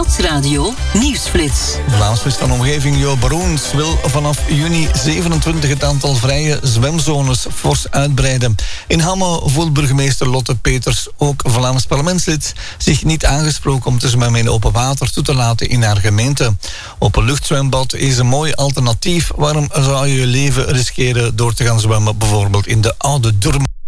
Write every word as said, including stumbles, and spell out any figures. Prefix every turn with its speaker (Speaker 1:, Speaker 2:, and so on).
Speaker 1: Nieuwsradio Nieuwsflits.
Speaker 2: Vlaamsflits van omgeving Jo Baroens wil vanaf juni zevenentwintig het aantal vrije zwemzones fors uitbreiden. In Hamme voelt burgemeester Lotte Peters, ook Vlaams parlementslid, zich niet aangesproken om te zwemmen in open water toe te laten in haar gemeente. Openluchtzwembad is een mooi alternatief. Waarom zou je je leven riskeren door te gaan zwemmen, bijvoorbeeld in de Oude Durm?